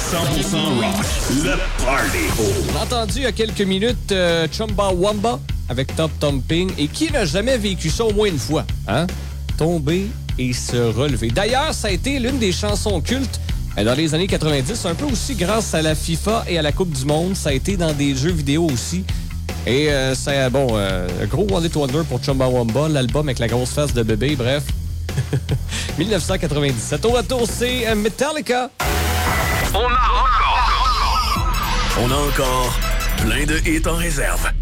rock, le party. On a entendu il y a quelques minutes Chumbawamba avec Top Thumping. Et qui n'a jamais vécu ça au moins une fois? Hein? Tomber et se relever. D'ailleurs, ça a été l'une des chansons cultes dans les années 90, un peu aussi grâce à la FIFA et à la Coupe du Monde. Ça a été dans des jeux vidéo aussi. Et c'est gros One Hit Wonder pour Chumbawamba, l'album avec la grosse face de bébé, bref. 1997. Au retour, c'est Metallica. On a encore plein de hits en réserve.